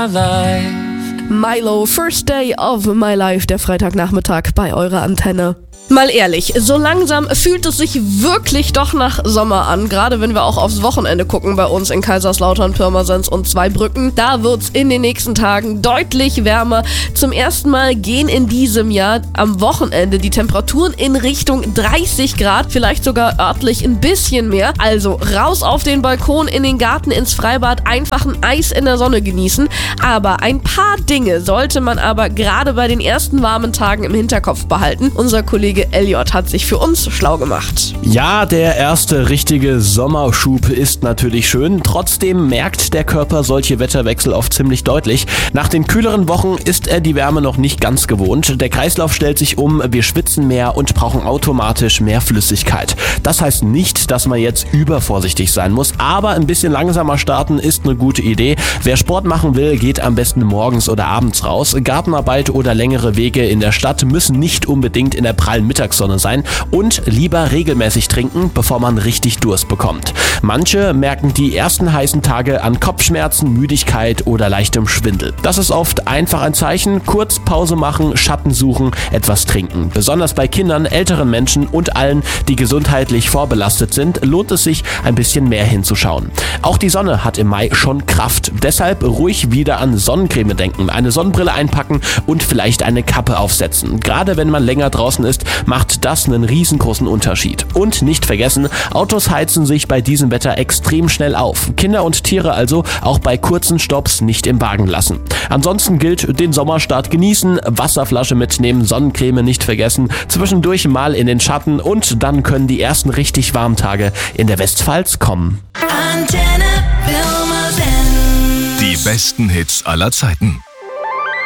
life. Milo, First Day of My Life, der Freitagnachmittag bei eurer Antenne. Mal ehrlich, so langsam fühlt es sich wirklich doch nach Sommer an, gerade wenn wir auch aufs Wochenende gucken bei uns in Kaiserslautern, Pirmasens und Zweibrücken. Da wird's in den nächsten Tagen deutlich wärmer. Zum ersten Mal gehen in diesem Jahr am Wochenende die Temperaturen in Richtung 30 Grad, vielleicht sogar örtlich ein bisschen mehr. Also raus auf den Balkon, in den Garten, ins Freibad, einfach ein Eis in der Sonne genießen. Aber ein paar Dinge sollte man aber gerade bei den ersten warmen Tagen im Hinterkopf behalten. Unser Kollege Elliot hat sich für uns schlau gemacht. Ja, der erste richtige Sommerschub ist natürlich schön. Trotzdem merkt der Körper solche Wetterwechsel oft ziemlich deutlich. Nach den kühleren Wochen ist er die Wärme noch nicht ganz gewohnt. Der Kreislauf stellt sich um, wir schwitzen mehr und brauchen automatisch mehr Flüssigkeit. Das heißt nicht, dass man jetzt übervorsichtig sein muss, aber ein bisschen langsamer starten ist eine gute Idee. Wer Sport machen will, geht am besten morgens oder abends raus. Gartenarbeit oder längere Wege in der Stadt müssen nicht unbedingt in der prallen Mittagssonne sein und lieber regelmäßig trinken, bevor man richtig Durst bekommt. Manche merken die ersten heißen Tage an Kopfschmerzen, Müdigkeit oder leichtem Schwindel. Das ist oft einfach ein Zeichen, kurz Pause machen, Schatten suchen, etwas trinken. Besonders bei Kindern, älteren Menschen und allen, die gesundheitlich vorbelastet sind, lohnt es sich, ein bisschen mehr hinzuschauen. Auch die Sonne hat im Mai schon Kraft. Deshalb ruhig wieder an Sonnencreme denken, eine Sonnenbrille einpacken und vielleicht eine Kappe aufsetzen. Gerade wenn man länger draußen ist, macht das einen riesengroßen Unterschied. Und nicht vergessen, Autos heizen sich bei diesem Wetter extrem schnell auf. Kinder und Tiere also auch bei kurzen Stopps nicht im Wagen lassen. Ansonsten gilt, den Sommerstart genießen, Wasserflasche mitnehmen, Sonnencreme nicht vergessen, zwischendurch mal in den Schatten und dann können die ersten richtig warmen Tage in der Westpfalz kommen. Antenne Pirmasens. Die besten Hits aller Zeiten.